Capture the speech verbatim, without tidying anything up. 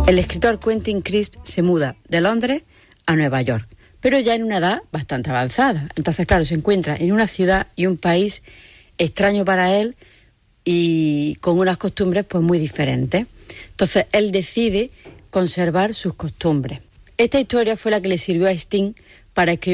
El escritor Quentin Crisp se muda de Londres a Nueva York, pero ya en una edad bastante avanzada. Entonces, claro, se encuentra en una ciudad y un país extraño para él y con unas costumbres pues muy diferentes. Entonces, él decide conservar sus costumbres. Esta historia fue la que le sirvió a Sting para escribir